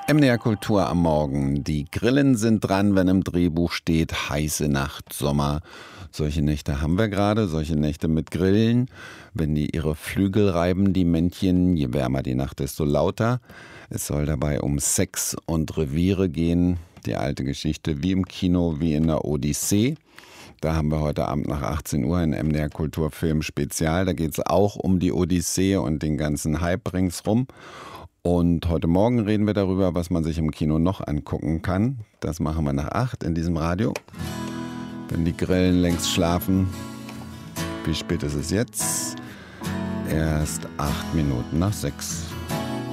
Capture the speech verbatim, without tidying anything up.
M D R Kultur am Morgen. Die Grillen sind dran, wenn im Drehbuch steht heiße Nacht, Sommer. Solche Nächte haben wir gerade, solche Nächte mit Grillen. Wenn die ihre Flügel reiben, die Männchen, je wärmer die Nacht, desto lauter. Es soll dabei um Sex und Reviere gehen. Die alte Geschichte wie im Kino, wie in der Odyssee. Da haben wir heute Abend nach achtzehn Uhr ein M D R Kulturfilm Spezial. Da geht es auch um die Odyssee und den ganzen Hype ringsrum. Und heute Morgen reden wir darüber, was man sich im Kino noch angucken kann. Das machen wir nach acht in diesem Radio. Wenn die Grillen längst schlafen. Wie spät ist es jetzt? Erst acht Minuten nach sechs.